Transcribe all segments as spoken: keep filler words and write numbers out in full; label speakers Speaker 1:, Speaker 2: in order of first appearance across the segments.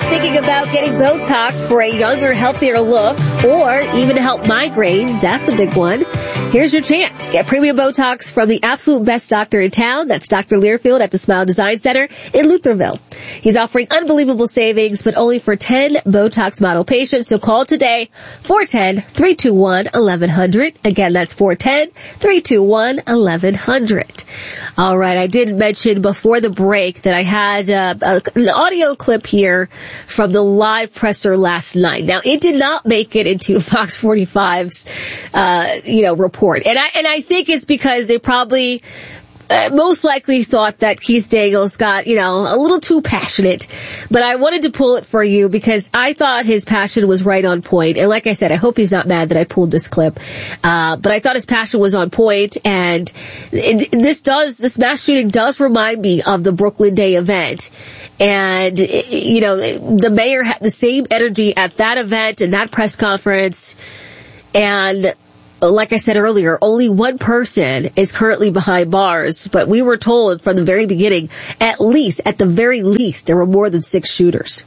Speaker 1: thinking about getting Botox for a younger, healthier look, or even to help migraines, that's a big one. Here's your chance. Get premium Botox from the absolute best doctor in town. That's Doctor Learfield at the Smile Design Center in Lutherville. He's offering unbelievable savings, but only for ten Botox model patients. So call today, four one zero, three two one, one one zero zero. Again, that's four one zero, three two one, one one zero zero. All right, I did mention before the break that I had uh, a, an audio clip here from the live presser last night. Now, it did not make it into Fox forty-five's, uh, you know, report. And I, and I think it's because they probably, uh, most likely thought that Keith Daniels got, you know, a little too passionate. But I wanted to pull it for you because I thought his passion was right on point. And like I said, I hope he's not mad that I pulled this clip. Uh, but I thought his passion was on point. And it, this does, this mass shooting does remind me of the Brooklyn Day event. And, you know, the mayor had the same energy at that event and that press conference. And like I said earlier, only one person is currently behind bars, but we were told from the very beginning, at least, at the very least, there were more than six shooters.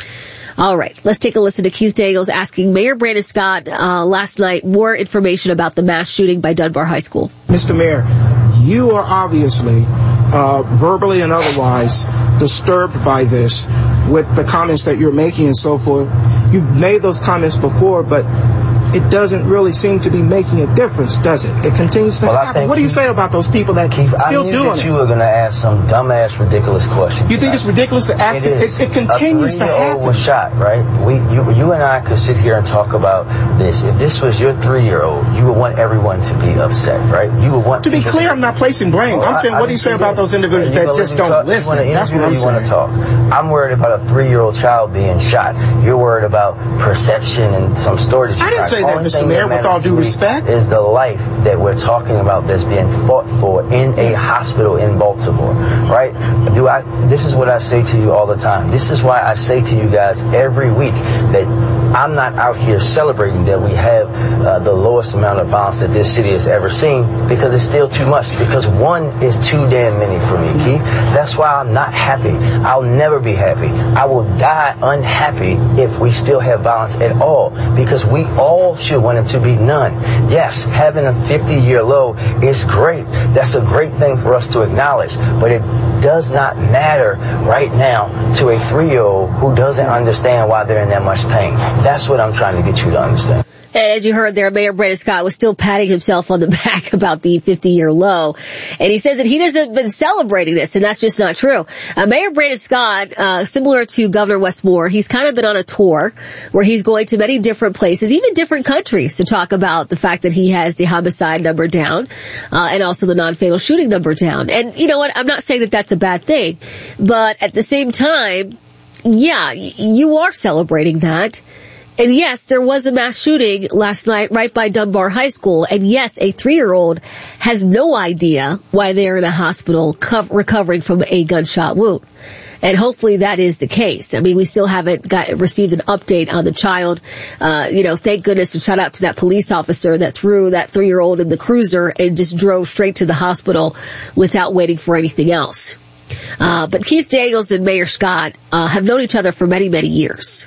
Speaker 1: All right, let's take a listen to Keith Daniels asking Mayor Brandon Scott uh, last night more information about the mass shooting by Dunbar High School.
Speaker 2: Mister Mayor, you are obviously, uh, verbally and otherwise, disturbed by this with the comments that you're making and so forth. You've made those comments before, but it doesn't really seem to be making a difference, does it? It continues to well, happen. What do you say about those people that Keith, still
Speaker 3: I knew
Speaker 2: doing
Speaker 3: that
Speaker 2: it?
Speaker 3: you were going to ask some dumbass, ridiculous questions.
Speaker 2: You think it's ridiculous to ask it? It, it, it continues to happen.
Speaker 3: Was shot, right? We, you, you and I could sit here and talk about this. If this was your three-year-old, you would want everyone to be upset, right? You would want.
Speaker 2: To be clear, I'm not placing blame. Oh, I'm saying, I, what I do you say about those individuals that just don't talk, listen? That's what I'm saying.
Speaker 3: Want to talk. I'm worried about a three-year-old child being shot. You're worried about perception and some stories.
Speaker 2: I didn't say that, Mister Mayor. With all due respect,
Speaker 3: is the life that we're talking about that's being fought for in a hospital in Baltimore, right? Do I? This is what I say to you all the time. This is why I say to you guys every week that I'm not out here celebrating that we have uh, the lowest amount of violence that this city has ever seen, because it's still too much. Because one is too damn many for me, Keith. That's why I'm not happy. I'll never be happy. I will die unhappy if we still have violence at all, because we all should want it to be none. Yes, having a fifty-year low is great. That's a great thing for us to acknowledge. But it does not matter right now to a three-year-old who doesn't understand why they're in that much pain. That's what I'm trying to get you to understand.
Speaker 1: As you heard there, Mayor Brandon Scott was still patting himself on the back about the fifty-year low. And he says that he hasn't been celebrating this, and that's just not true. Uh, Mayor Brandon Scott, uh, similar to Governor Wes Moore, he's kind of been on a tour where he's going to many different places, even different countries, to talk about the fact that he has the homicide number down, uh, and also the non-fatal shooting number down. And you know what? I'm not saying that that's a bad thing, but at the same time, yeah, you are celebrating that. And yes, there was a mass shooting last night right by Dunbar High School. And yes, a three-year-old has no idea why they're in a hospital co- recovering from a gunshot wound. And hopefully that is the case. I mean, we still haven't got received an update on the child. Uh, you know, thank goodness, and shout out to that police officer that threw that three-year-old in the cruiser and just drove straight to the hospital without waiting for anything else. Uh, but Keith Daniels and Mayor Scott uh, have known each other for many, many years.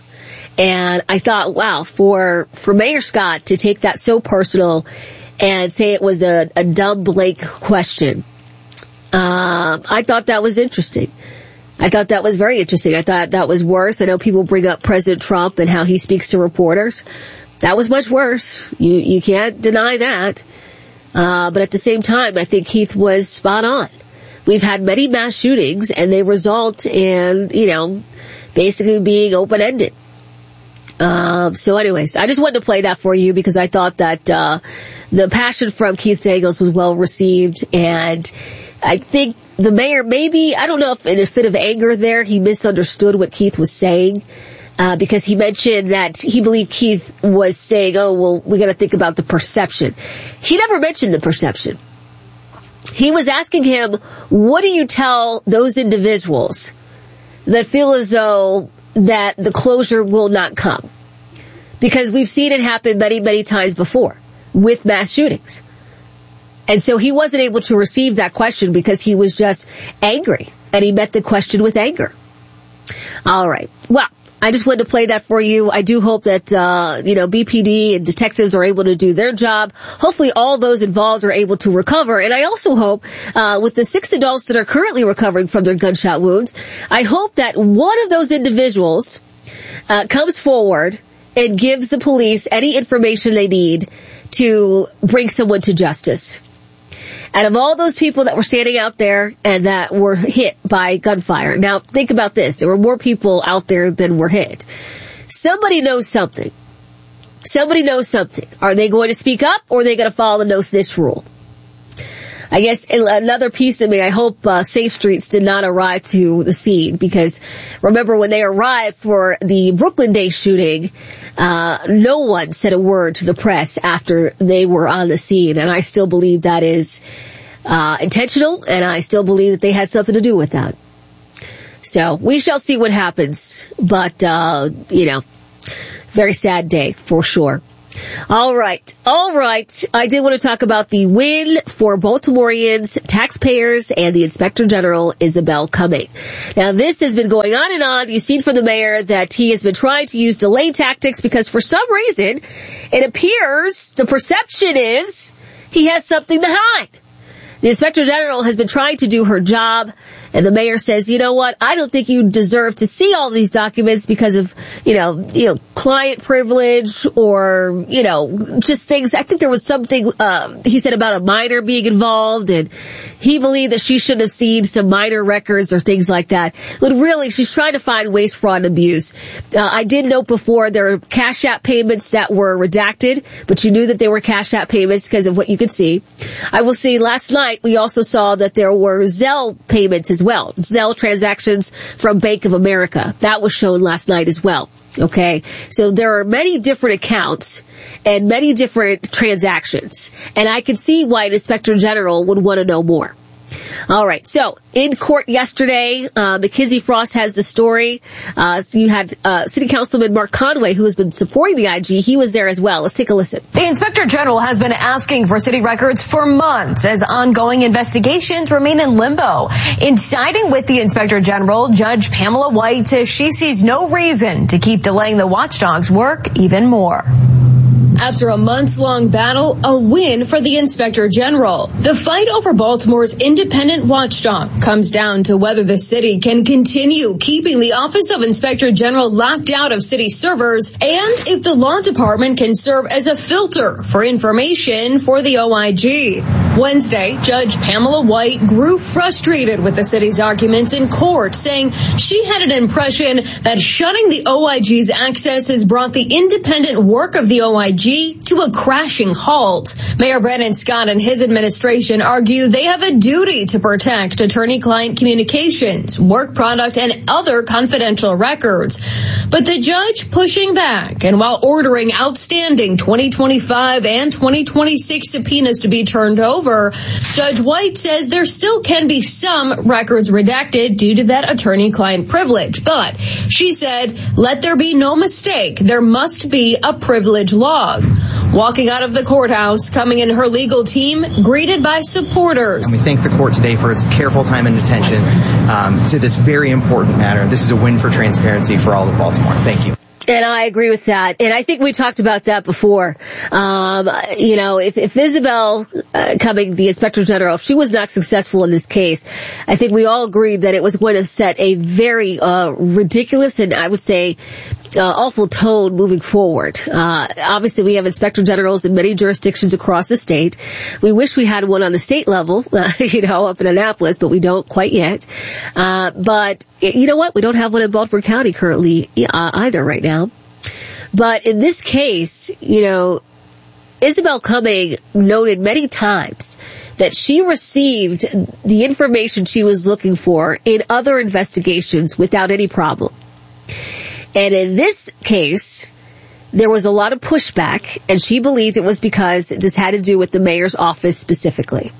Speaker 1: And I thought, wow, for, for Mayor Scott to take that so personal and say it was a, a dumb Blake question, uh, I thought that was interesting. I thought that was very interesting. I thought that was worse. I know people bring up President Trump and how he speaks to reporters. That was much worse. You, you can't deny that. Uh, but at the same time, I think Keith was spot on. We've had many mass shootings and they result in, you know, basically being open-ended. Uh, so anyways, I just wanted to play that for you because I thought that, uh, the passion from Keith Daniels was well received, and I think the mayor maybe, I don't know if in a fit of anger there, he misunderstood what Keith was saying, uh, because he mentioned that he believed Keith was saying, oh, well, we gotta think about the perception. He never mentioned the perception. He was asking him, what do you tell those individuals that feel as though that the closure will not come? Because we've seen it happen many, many times before with mass shootings. And so he wasn't able to receive that question because he was just angry. And he met the question with anger. All right. Well, I just wanted to play that for you. I do hope that, uh, you know, B P D and detectives are able to do their job. Hopefully all those involved are able to recover. And I also hope, uh, with the six adults that are currently recovering from their gunshot wounds, I hope that one of those individuals, uh, comes forward and gives the police any information they need to bring someone to justice. Out of all those people that were standing out there and that were hit by gunfire. Now, think about this. There were more people out there than were hit. Somebody knows something. Somebody knows something. Are they going to speak up, or are they going to follow the no snitch rule? I guess another piece of me, I hope uh, Safe Streets did not arrive to the scene, because remember when they arrived for the Brooklyn Day shooting, uh, no one said a word to the press after they were on the scene, and I still believe that is uh intentional, and I still believe that they had something to do with that. So we shall see what happens, but uh you know, very sad day for sure. All right. All right. I did want to talk about the win for Baltimoreans, taxpayers, and the Inspector General, Isabel Cumming. Now, this has been going on and on. You've seen from the mayor that he has been trying to use delay tactics because for some reason, it appears, the perception is, he has something to hide. The Inspector General has been trying to do her job, and the mayor says, you know what, I don't think you deserve to see all these documents because of, you know, you know, client privilege or, you know, just things. I think there was something, uh, he said about a minor being involved, and he believed that she shouldn't have seen some minor records or things like that. But really, she's trying to find waste, fraud, and abuse. Uh, I did note before there were Cash App payments that were redacted, but you knew that they were Cash App payments because of what you could see. I will say last night, we also saw that there were Zelle payments as well. Zelle transactions from Bank of America. That was shown last night as well. Okay. So there are many different accounts and many different transactions. And I can see why an Inspector General would want to know more. All right. So in court yesterday, uh, Mackenzie Frost has the story. Uh, so you had, uh, City Councilman Mark Conway, who has been supporting the I G. He was there as well. Let's take a listen.
Speaker 4: The Inspector General has been asking for city records for months as ongoing investigations remain in limbo. In siding with the Inspector General, Judge Pamela White says she sees no reason to keep delaying the watchdog's work even more. After a months-long battle, a win for the Inspector General. The fight over Baltimore's independent watchdog comes down to whether the city can continue keeping the Office of Inspector General locked out of city servers, and if the law department can serve as a filter for information for the O I G. Wednesday, Judge Pamela White grew frustrated with the city's arguments in court, saying she had an impression that shutting the O I G's access has brought the independent work of the O I G to a crashing halt. Mayor Brandon Scott and his administration argue they have a duty to protect attorney-client communications, work product, and other confidential records. But the judge pushing back, and while ordering outstanding twenty twenty-five and twenty twenty-six subpoenas to be turned over, Judge White says there still can be some records redacted due to that attorney-client privilege. But she said, let there be no mistake, there must be a privilege log. Walking out of the courthouse, coming in her legal team, greeted by supporters.
Speaker 5: And we thank the court today for its careful time and attention um, to this very important matter. This is a win for transparency for all of Baltimore. Thank you.
Speaker 1: And I agree with that. And I think we talked about that before. Um, you know, if, if Isabel uh, Cumming, the Inspector General, if she was not successful in this case, I think we all agreed that it was going to set a very uh, ridiculous and I would say uh, awful tone moving forward. Uh, obviously, we have Inspector Generals in many jurisdictions across the state. We wish we had one on the state level, uh, you know, up in Annapolis, but we don't quite yet. Uh, but you know what? We don't have one in Baltimore County currently uh, either right now. But in this case, you know, Isabel Cumming noted many times that she received the information she was looking for in other investigations without any problem. And in this case, there was a lot of pushback, and she believed it was because this had to do with the mayor's office specifically.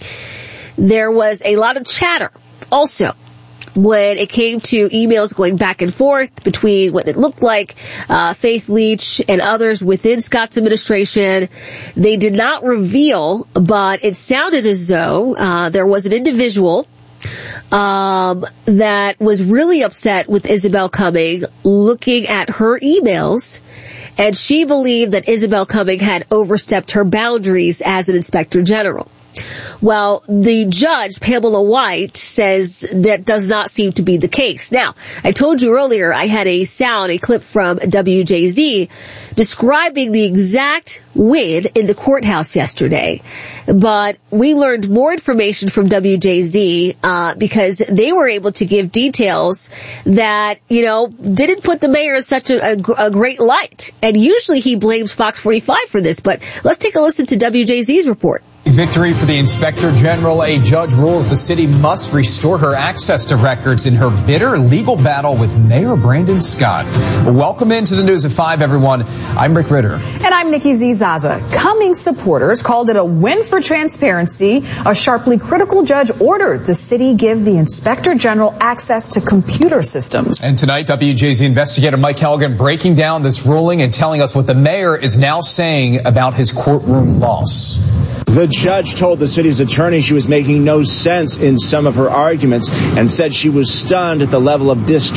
Speaker 1: There was a lot of chatter also when it came to emails going back and forth between what it looked like uh Faith Leach and others within Scott's administration. They did not reveal, but it sounded as though uh there was an individual um, that was really upset with Isabel Cumming looking at her emails, and she believed that Isabel Cumming had overstepped her boundaries as an inspector general. Well, the judge, Pamela White, says that does not seem to be the case. Now, I told you earlier I had a sound, a clip from W J Z describing the exact win in the courthouse yesterday. But we learned more information from W J Z uh, because they were able to give details that, you know, didn't put the mayor in such a, a, a great light. And usually he blames Fox forty-five for this. But let's take a listen to W J Z's report.
Speaker 6: Victory for the Inspector General. A judge rules the city must restore her access to records in her bitter legal battle with Mayor Brandon Scott. Welcome into the News at five, everyone. I'm Rick Ritter.
Speaker 7: And I'm Nikki Zizaza. Cumming supporters called it a win for transparency. A sharply critical judge ordered the city give the Inspector General access to computer systems.
Speaker 6: And tonight, W J Z investigator Mike Helgen breaking down this ruling and telling us what the mayor is now saying about his courtroom loss.
Speaker 8: The judge told the city's attorney she was making no sense in some of her arguments and said she was stunned at the level of distrust